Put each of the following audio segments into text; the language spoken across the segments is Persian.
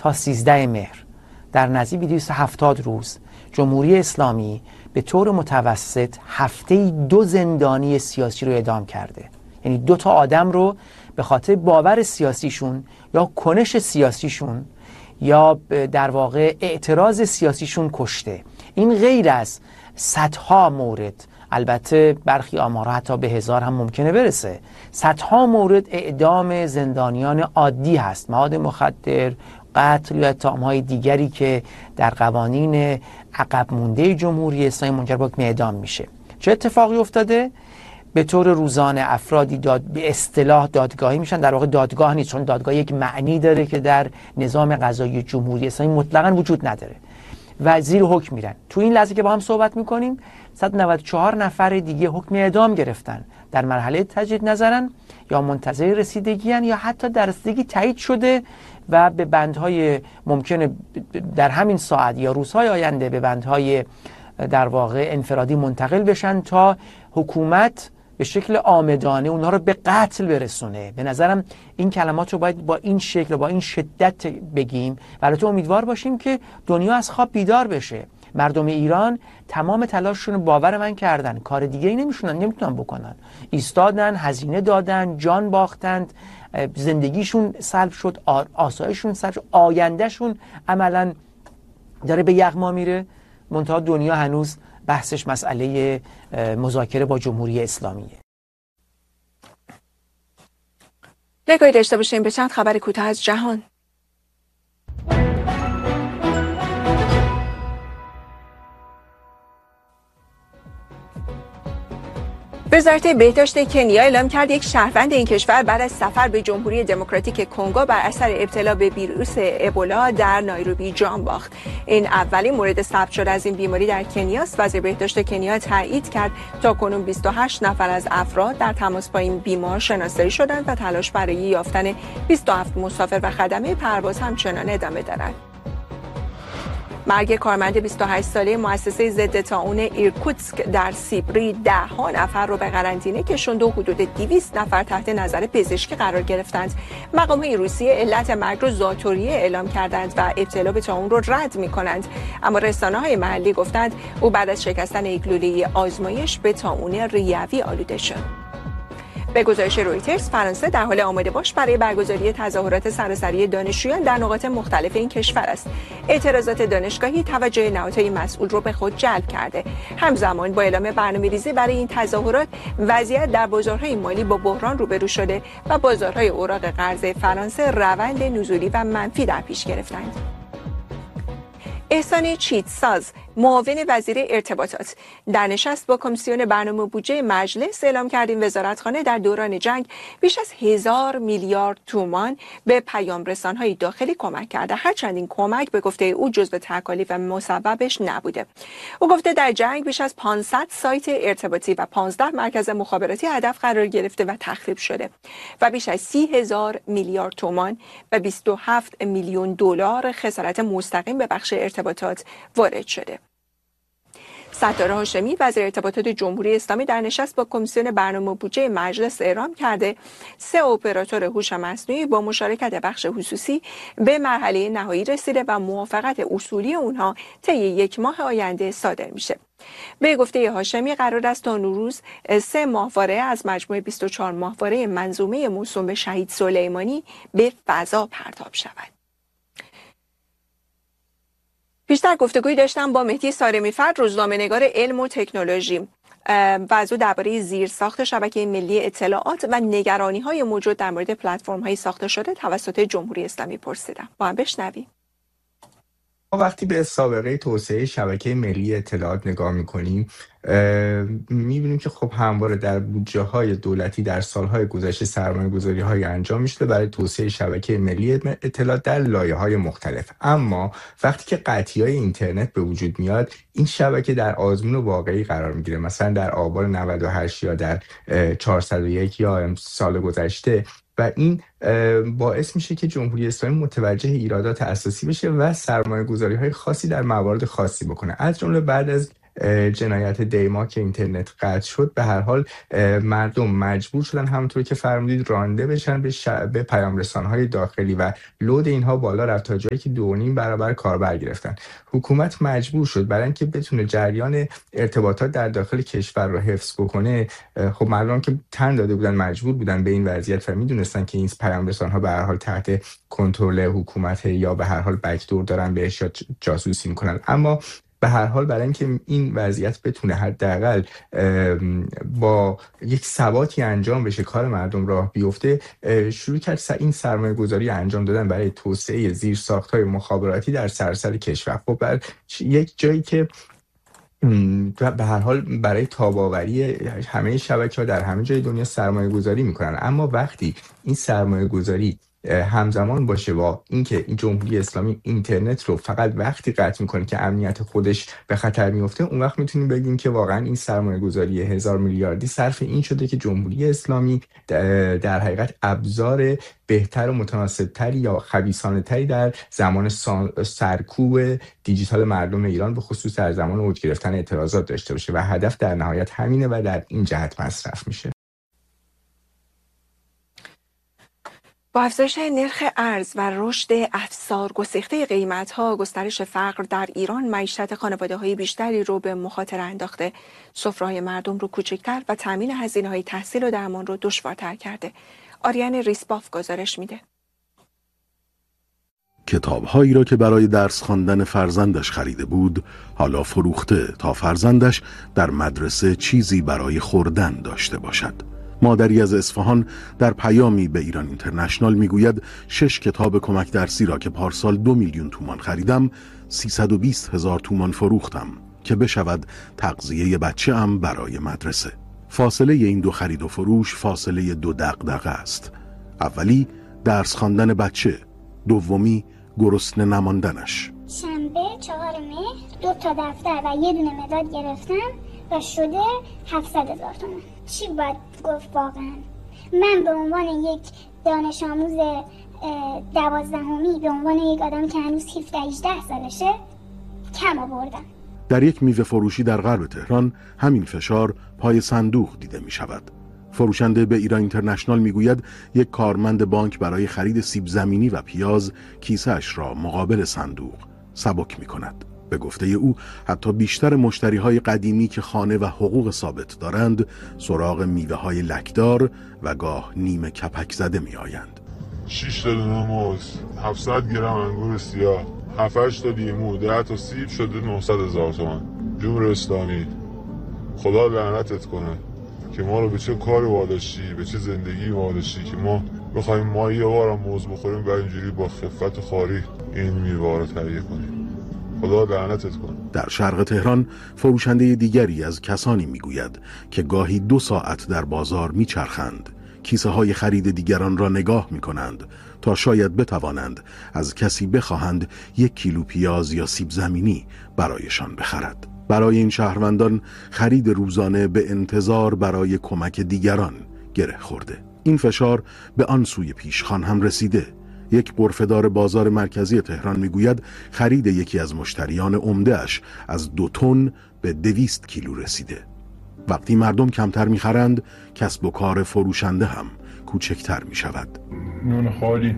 تا 13 مهر در نزدیک 270 روز جمهوری اسلامی به طور متوسط هفته‌ای 2 زندانی سیاسی رو اعدام کرده. یعنی 2 تا آدم رو به خاطر باور سیاسیشون یا کنش سیاسیشون یا در واقع اعتراض سیاسیشون کشته. این غیر از صدها مورد، البته برخی آمارها حتی به 1000 هم ممکنه برسه، صدها مورد اعدام زندانیان عادی هست، مواد مخدر، قتل یا اتهام‌های دیگری که در قوانین عقب مونده جمهوری اسلامی منجر به حکم اعدام میشه. چه اتفاقی افتاده؟ به طور روزانه افرادی به اصطلاح دادگاهی میشن، در واقع دادگاه نیست، چون دادگاه یک معنی داره که در نظام قضایی جمهوری اسلامی مطلقاً وجود نداره و زیر حکم میرن. تو این لحظه که با هم صحبت میکنیم 194 نفر دیگه حکم اعدام گرفتن، در مرحله تجدید نظرن یا منتظر رسیدگی‌اند یا حتی در رسیدگی تایید شده و به بندهای ممکنه در همین ساعت یا روزهای آینده به بندهای در واقع انفرادی منتقل بشن تا حکومت به شکل عامدانه اونها رو به قتل برسونه. به نظرم این کلمات رو باید با این شکل و با این شدت بگیم و البته امیدوار باشیم که دنیا از خواب بیدار بشه. مردم ایران تمام تلاششون رو باور من کردن، کار دیگه‌ای نمیتونن بکنن، ایستادن، هزینه دادن، جان باختند، زندگیشون سلب شد، آسایششون سلب شد، آیندهشون عملاً داره به یغما میره. منتها دنیا هنوز بحثش مسئله مذاکره با جمهوری اسلامیه. نگاهی داشته باشیم به چند خبر کوتاه از جهان. وزارت بهداشت کنیا اعلام کرد یک شهروند این کشور بعد از سفر به جمهوری دموکراتیک کنگو بر اثر ابتلا به ویروس ابولا در نایروبی جان باخت. این اولین مورد ثبت شده از این بیماری در کنیا است. وزیر بهداشت کنیا تایید کرد تاکنون 28 نفر از افراد در تماس با این بیمار شناسایی شدند و تلاش برای یافتن 27 مسافر و خدمه پرواز همچنان ادامه دارد. مرگ کارمند 28 ساله مؤسسه ضد طاعون ایرکوتسک در سیبری 10 نفر رو به قرنطینه کشوند و حدود 200 نفر تحت نظر پزشکی قرار گرفتند. مقامات روسیه علت مرگ رو ذاتوریه اعلام کردند و ابتلا به طاعون رو رد می‌کنند، اما رسانه‌های محلی گفتند او بعد از شکستن یک لوله آزمایش به طاعون ریوی آلوده شد. به گزارش رویترز، فرانسه در حال آماده باش برای برگزاری تظاهرات سراسری دانشجویان در نقاط مختلف این کشور است. اعتراضات دانشگاهی توجه نهادهای مسئول را به خود جلب کرده. همزمان با اعلام برنامه‌ریزی برای این تظاهرات، وضعیت در بازارهای مالی با بحران روبرو شده و بازارهای اوراق قرض فرانسه روند نزولی و منفی در پیش گرفتند. احسان چیتساز، معاون وزیر ارتباطات، در نشست با کمیسیون برنامه بودجه مجلس اعلام کرد این وزارتخانه در دوران جنگ بیش از 1000 میلیارد تومان به پیام رسان‌های داخلی کمک کرده، هرچند این کمک به گفته او جزو تکالیف مسببش نبوده. او گفته در جنگ بیش از 500 سایت ارتباطی و 15 مرکز مخابراتی هدف قرار گرفته و تخریب شده و بیش از 30,000 میلیارد تومان و 27 میلیون دلار خسارت مستقیم به بخش ارتباطات وارد شده. ستار هاشمی، وزیر ارتباطات جمهوری اسلامی، در نشست با کمیسیون برنامه بودجه مجلس اعلام کرده 3 اپراتور هوش مصنوعی با مشارکت بخش خصوصی به مرحله نهایی رسیده و موافقت اصولی اونها طی 1 ماه آینده صادر میشه. به گفته هاشمی قرار است تا نوروز 3 ماهواره از مجموع 24 ماهواره منظومه موسوم به شهید سلیمانی به فضا پرتاب شود. بیشتر گفتگویی داشتم با مهدی سارمی‌فر، روزنامه‌نگار علم و تکنولوژی، و از او درباره زیرساخت شبکه ملی اطلاعات و نگرانی‌های موجود در مورد پلتفرم‌های ساخته شده توسط جمهوری اسلامی پرسیدم. با هم بشنویم. ما وقتی به سابقه توسعه شبکه ملی اطلاعات نگاه می‌کنیم، می‌بینیم که خب همواره در بودجه‌های دولتی در سال‌های گذشته سرمایه‌گذاری‌های انجام می‌شده برای توسعه شبکه ملی اطلاعات در لایه‌های مختلف. اما وقتی که قطعی‌های اینترنت به وجود میاد، این شبکه در آزمون واقعی قرار می‌گیره. مثلا در آبان 98 یا در 401 یا سال گذشته، و این باعث میشه که جمهوری اسلامی متوجه ایرادات اساسی بشه و سرمایه‌گذاری‌های خاصی در موارد خاصی بکنه. از جمله بعد از جنایت دیما که اینترنت قطع شد، به هر حال مردم مجبور شدن همونطور که فرمودید رانده بشن به پیام رسان‌های داخلی و لود اینها بالا رفت تا جایی که 2.5 برابر کاربر گرفتن. حکومت مجبور شد برای اینکه بتونه جریان ارتباطات در داخل کشور رو حفظ بکنه، خب مردم که تن داده بودن مجبور بودن به این وضعیت و میدونستن که این پیام رسان‌ها به هر حال تحت کنترل حکومت یا به هر حال بک‌دور دارن بهش یا جاسوسی میکنن. اما به هر حال برای اینکه این وضعیت بتونه حداقل با یک ثباتی انجام بشه، کار مردم راه بیفته، شروع کرد این سرمایه گذاری انجام دادن برای توسعه زیرساخت‌های مخابراتی در سراسر کشور. خب بر یک جایی که به هر حال برای تاب‌آوری همه شبکه‌ها در همه جای دنیا سرمایه گذاری میکنن، اما وقتی این سرمایه گذاری همزمان باشه با اینکه این جمهوری اسلامی اینترنت رو فقط وقتی قطع میکنه که امنیت خودش به خطر میفته، اون وقت میتونیم بگیم که واقعا این سرمایه گذاری 1000 میلیاردی صرف این شده که جمهوری اسلامی در حقیقت ابزار بهتر و متناسبتری یا خبیثانه‌تری در زمان سرکوب دیجیتال مردم ایران به خصوص در زمان اوج گرفتن اعتراضات داشته باشه و هدف در نهایت همینه و در این جهت مصرف میشه. با افزایش نرخ ارز و رشد افزار گسیخته قیمت‌ها، گسترش فقر در ایران معیشت خانواده‌های بیشتری رو به مخاطره انداخته، سفره‌های مردم رو کوچکتر و تامین هزینه‌های تحصیل و درمان رو دشوارتر کرده. آریان ریسباف گزارش میده. کتاب‌هایی را که برای درس خواندن فرزندش خریده بود، حالا فروخته تا فرزندش در مدرسه چیزی برای خوردن داشته باشد. مادری از اصفهان در پیامی به ایران اینترنشنال میگوید 6 کتاب کمک درسی را که پارسال 2 میلیون تومان خریدم 320,000 تومان فروختم که بشود تغذیه بچه‌ام برای مدرسه. فاصله این دو خرید و فروش فاصله 2 دغدغه است. اولی درس خواندن بچه، دومی گرسنه نماندنش. شنبه 4 مهر 2 تا دفتر و 1 دونه مداد گرفتم و شده 700,000 تومان. چی باید گفت واقعا؟ من به عنوان یک دانش آموز 12می، به عنوان یک آدم که هنوز 17-18 سالشه، کم آوردم. در یک میوه فروشی در غرب تهران همین فشار پای صندوق دیده می شود. فروشنده به ایران اینترنشنال میگوید یک کارمند بانک برای خرید سیب زمینی و پیاز کیسه‌اش را مقابل صندوق سبک می کند. به گفته او حتی بیشتر مشتری‌های قدیمی که خانه و حقوق ثابت دارند سراغ میوه‌های لکدار و گاه نیمه کپک زده می‌آیند. 6 تا دونه موز، 700 گرم انگور سیاه، 7-8 تا لیمو، 10 تا سیب شده 900,000 تومان. جمهوری اسلامی خدا لعنتت کنه که ما رو به چه کاری واداشتی، به چه زندگی واداشتی که ما بخوایم ما یه بارم موز بخوریم و اینجوری با خفت خاری این میوه رو تهیه کنیم. خدا لعنتت کنه. در شرق تهران فروشنده دیگری از کسانی میگوید که گاهی 2 ساعت در بازار میچرخند، کیسه های خرید دیگران را نگاه میکنند تا شاید بتوانند از کسی بخواهند 1 کیلو پیاز یا سیب زمینی برایشان بخرد. برای این شهروندان خرید روزانه به انتظار برای کمک دیگران گره خورده. این فشار به آن سوی پیشخوان هم رسیده. یک غرفه‌دار بازار مرکزی تهران میگوید خرید یکی از مشتریان عمده‌اش از 2 تن به 200 کیلو رسیده. وقتی مردم کمتر میخرند، کسب و کار فروشنده هم کوچکتر میشود. نون خالی،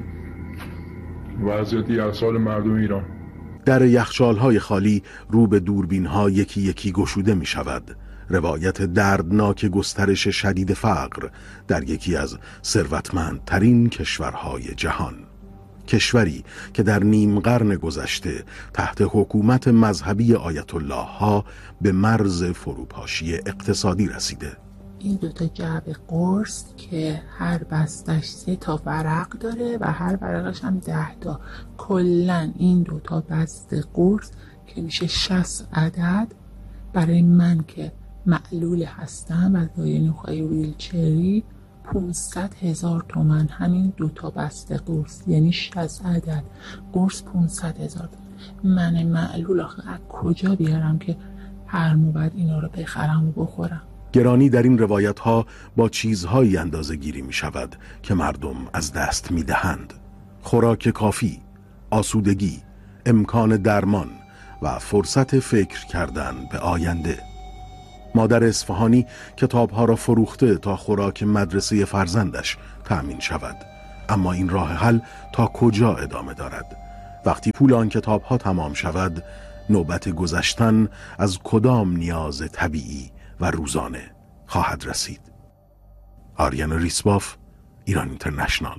وضعیت یخچال مردم ایران. در یخچال‌های خالی رو به دوربین‌ها یکی یکی گشوده میشود. روایت دردناک گسترش شدید فقر در یکی از ثروتمندترین کشورهای جهان. کشوری که در نیم قرن گذشته تحت حکومت مذهبی آیت الله ها به مرز فروپاشی اقتصادی رسیده. این 2 تا جعبه قرص که هر بستش 3 تا ورق داره و هر ورقش هم 10 تا. کلن این 2 تا بسته قرص که میشه 60 عدد برای من که معلول هستم و دارای نخواهی ویلچری 500,000 تومان. همین 2 تا بسته قرص یعنی 60 عدد قرص 500,000 تومان. من معلول آخه از کجا بیارم که هر مو بعد اینا رو بخرم و بخورم؟ گرانی در این روایت ها با چیزهایی اندازه گیری می شود که مردم از دست می دهند. خوراک کافی، آسودگی، امکان درمان، و فرصت فکر کردن به آینده. مادر اصفهانی کتابها را فروخته تا خوراک مدرسه فرزندش تأمین شود، اما این راه حل تا کجا ادامه دارد؟ وقتی پول آن کتابها تمام شود، نوبت گذشتن از کدام نیاز طبیعی و روزانه خواهد رسید؟ آریان ریسباف، ایران اینترنشنال.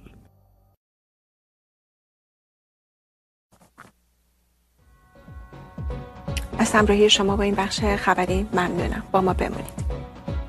از همراهی شما با این بخش خبری ممنونم. با ما بمانید.